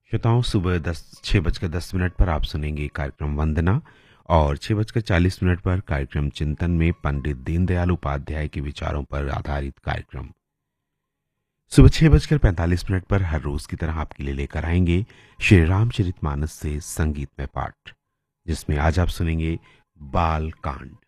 श्रोताओं, सुबह 6:10 पर आप सुनेंगे कार्यक्रम वंदना और 6:40 पर कार्यक्रम चिंतन में पंडित दीनदयाल उपाध्याय के विचारों पर आधारित कार्यक्रम। सुबह 6:45 पर हर रोज की तरह आपके लिए लेकर आएंगे श्री रामचरितमानस से संगीतमय पाठ, जिसमें आज आप सुनेंगे बाल कांड।